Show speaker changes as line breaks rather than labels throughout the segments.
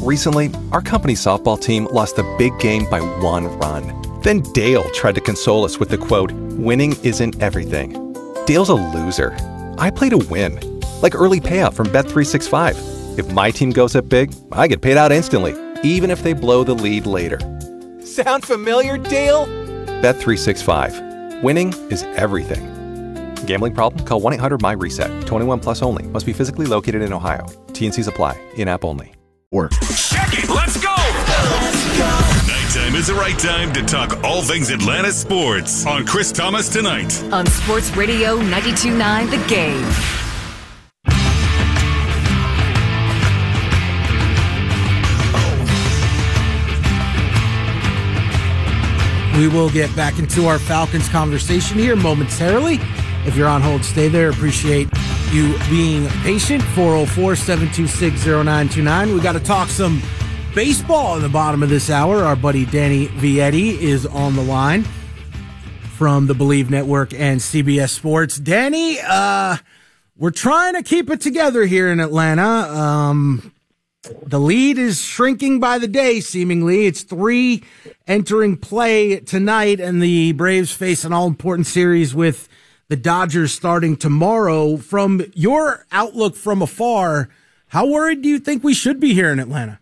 Recently, our company softball team lost a big game by 1 run. Then Dale tried to console us with the quote, "Winning isn't everything." Dale's a loser. I play to win. Like early payout from Bet365. If my team goes up big, I get paid out instantly, even if they blow the lead later. Sound familiar, Dale? Bet365. Winning is everything. Gambling problem? Call 1-800-MY-RESET. 21 plus only. Must be physically located in Ohio. T&Cs apply. In-app only.
Check it. Let's go. Nighttime is the right time to talk all things Atlanta sports on Chris Thomas Tonight.
On Sports Radio 92.9 The Game.
We will get back into our Falcons conversation here momentarily. If you're on hold, stay there. Appreciate you being patient. 404-726-0929. We got to talk some baseball in the bottom of this hour. Our buddy Danny Vietti is on the line from the Believe Network and CBS Sports. Danny, we're trying to keep it together here in Atlanta. The lead is shrinking by the day, seemingly. It's 3 entering play tonight, and the Braves face an all-important series with the Dodgers starting tomorrow. From your outlook from afar, how worried do you think we should be here in Atlanta?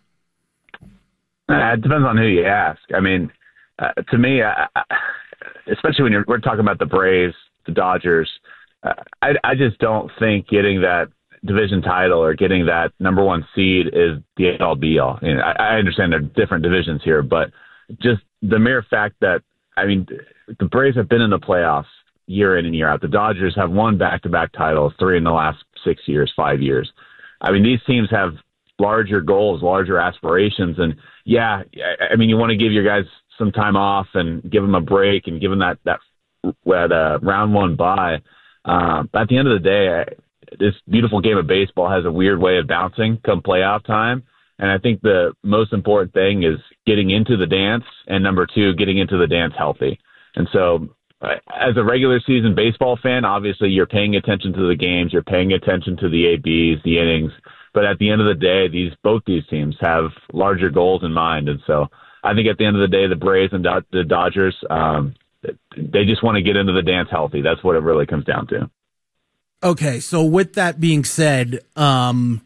It depends on who you ask. I mean, to me, especially when we're talking about the Braves, the Dodgers, I just don't think getting that division title or getting that number 1 seed is the end-all be-all. You know, I understand there are different divisions here, but just the mere fact that, I mean, the Braves have been in the playoffs year in and year out. The Dodgers have won back-to-back titles, 3 in the last 6 years, 5 years. I mean, these teams have larger goals, larger aspirations, and yeah, I mean, you want to give your guys some time off and give them a break and give them that round 1 bye. But at the end of the day, this beautiful game of baseball has a weird way of bouncing come playoff time. And I think the most important thing is getting into the dance, and number 2, getting into the dance healthy. And so as a regular season baseball fan, obviously you're paying attention to the games, you're paying attention to the ABs, the innings. But at the end of the day, both these teams have larger goals in mind. And so I think at the end of the day, the Braves and the Dodgers, they just want to get into the dance healthy. That's what it really comes down to.
Okay, so with that being said, do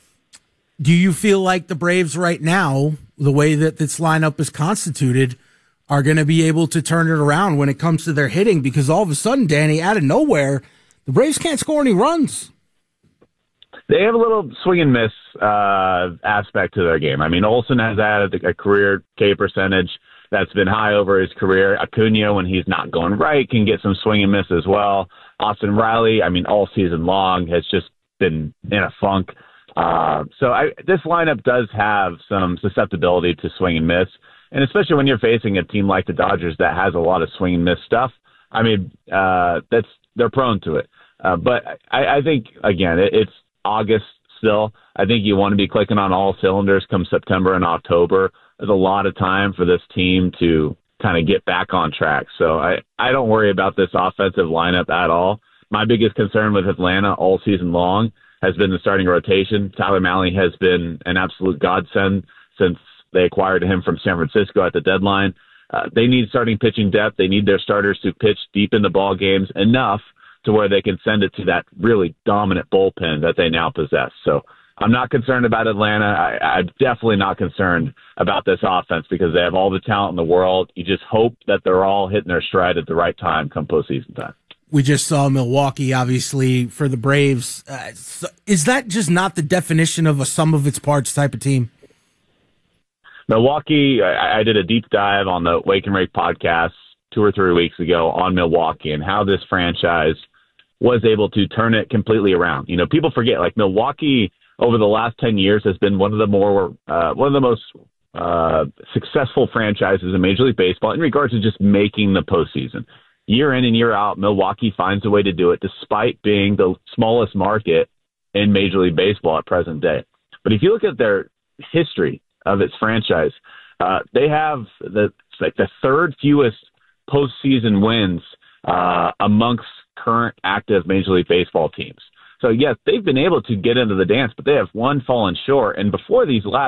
you feel like the Braves right now, the way that this lineup is constituted, are going to be able to turn it around when it comes to their hitting? Because all of a sudden, Danny, out of nowhere, the Braves can't score any runs.
They have a little swing and miss aspect to their game. I mean, Olsen has had a career K percentage that's been high over his career. Acuna, when he's not going right, can get some swing and miss as well. Austin Riley, I mean, all season long has just been in a funk. This lineup does have some susceptibility to swing and miss, and especially when you're facing a team like the Dodgers that has a lot of swing and miss stuff. I mean, they're prone to it. But I think, again, it's August still. I think you want to be clicking on all cylinders come September and October. There's a lot of time for this team to kind of get back on track. So I don't worry about this offensive lineup at all. My biggest concern with Atlanta all season long has been the starting rotation. Tyler Mahle has been an absolute godsend since they acquired him from San Francisco at the deadline. They need starting pitching depth. They need their starters to pitch deep in the ball games enough to where they can send it to that really dominant bullpen that they now possess. So I'm not concerned about Atlanta. I'm definitely not concerned about this offense because they have all the talent in the world. You just hope that they're all hitting their stride at the right time come postseason time.
We just saw Milwaukee, obviously, for the Braves. Is that just not the definition of a sum of its parts type of team?
Milwaukee, I did a deep dive on the Wake and Rake podcast 2 or 3 weeks ago on Milwaukee and how this franchise was able to turn it completely around. You know, people forget, like Milwaukee over the last 10 years has been one of the most successful franchises in Major League Baseball in regards to just making the postseason. Year in and year out, Milwaukee finds a way to do it despite being the smallest market in Major League Baseball at present day. But if you look at their history of its franchise, they have the 3rd fewest postseason wins amongst current active Major League Baseball teams. So, yes, they've been able to get into the dance, but they have fallen short. And before these last